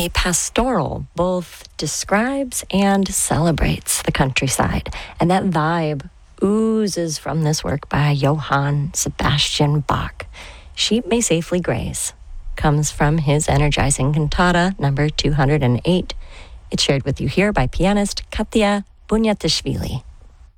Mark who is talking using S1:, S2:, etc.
S1: deeply pastoral, both describes and celebrates the countryside. And that vibe oozes from this work by Johann Sebastian Bach. Sheep May Safely Graze comes from his energizing cantata number 208. It's shared with you here by pianist Katya Bunyatishvili.